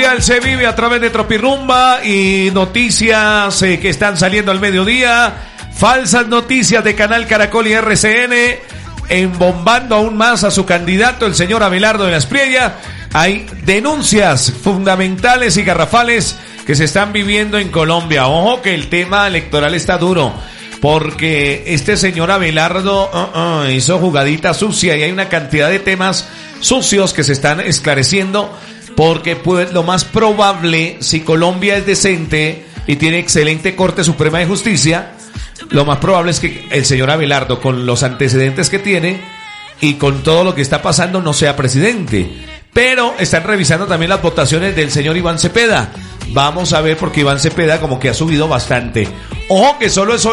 Mundial se vive a través de Tropirrumba y noticias que están saliendo al mediodía. Falsas noticias de Canal Caracol y RCN, embombando aún más a su candidato, el señor Abelardo de la Espriella. Hay denuncias fundamentales y garrafales que se están viviendo en Colombia. Ojo que el tema electoral está duro, porque este señor Abelardo hizo jugadita sucia y hay una cantidad de temas sucios que se están esclareciendo, porque pues, lo más probable, si Colombia es decente y tiene excelente Corte Suprema de Justicia, lo más probable es que el señor Abelardo, con los antecedentes que tiene y con todo lo que está pasando, no sea presidente. Pero están revisando también las votaciones del señor Iván Cepeda. Vamos a ver, porque Iván Cepeda como que ha subido bastante. Ojo que solo el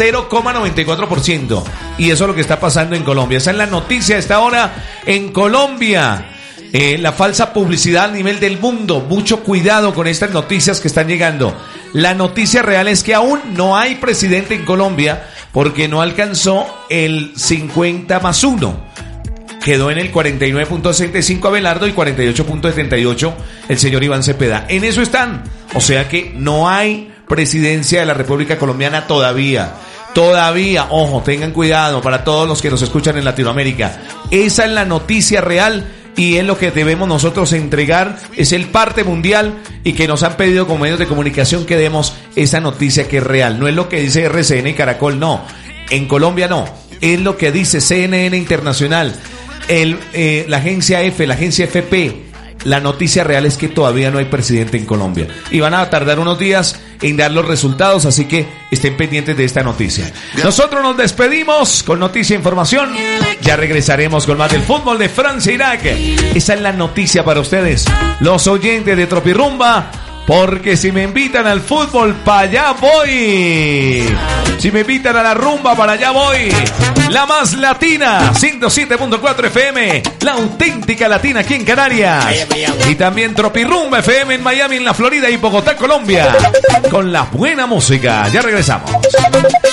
0,94%. Y eso es lo que está pasando en Colombia. Esa es la noticia a esta hora en Colombia. La falsa publicidad a nivel del mundo. Mucho cuidado con estas noticias que están llegando. La noticia real es que aún no hay presidente en Colombia, porque no alcanzó el 50+1. Quedó en el 49.65 Abelardo y 48.78 el señor Iván Cepeda. En eso están. O sea que no hay presidencia de la República Colombiana todavía. Todavía, ojo, tengan cuidado para todos los que nos escuchan en Latinoamérica. Esa es la noticia real y es lo que debemos nosotros entregar. Es el parte mundial y que nos han pedido como medios de comunicación que demos esa noticia que es real. No es lo que dice RCN y Caracol, no. En Colombia no. Es lo que dice CNN Internacional. La agencia F, la agencia FP. La noticia real es que todavía no hay presidente en Colombia y van a tardar unos días en dar los resultados, así que estén pendientes de esta noticia. Nosotros nos despedimos con noticia e información. Ya regresaremos con más del fútbol de Francia e Irak. Esa es la noticia para ustedes, los oyentes de Tropirrumba, porque si me invitan al fútbol, para allá voy. Si me invitan a la rumba, para allá voy. La más latina, 107.4 FM, la auténtica latina aquí en Canarias. Y también Tropirrumba FM en Miami, en la Florida y Bogotá, Colombia. Con la buena música. Ya regresamos.